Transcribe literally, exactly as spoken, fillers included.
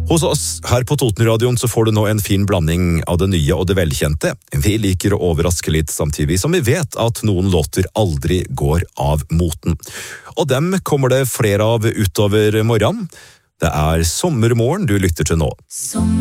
Hos oss her på Totenradioen så får du nå en fin blanding av det nye og det velkjente. Vi liker å overraske litt samtidig som vi vet at noen låter aldri går av moten. Og dem kommer det flere av utover morgenen. Det er Sommermorgen du lytter til nå.